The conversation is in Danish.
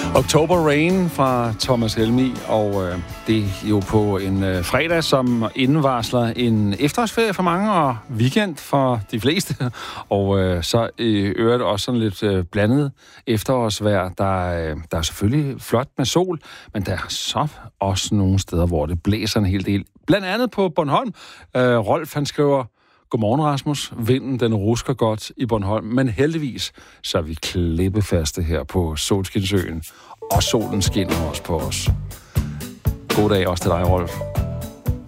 October Rain fra Thomas Helmig, og det er jo på en fredag, som indvarsler en efterårsferie for mange, og weekend for de fleste, og så øvrigt også sådan lidt blandet efterårsvejr. Der er selvfølgelig flot med sol, men der er så også nogle steder, hvor det blæser en hel del. Blandt andet på Bornholm. Rolf, han skriver: Godmorgen, Rasmus. Vinden, den rusker godt i Bornholm, men heldigvis så er vi klippefaste her på Solskinsøen, og solen skinner også på os. God dag også til dig, Rolf.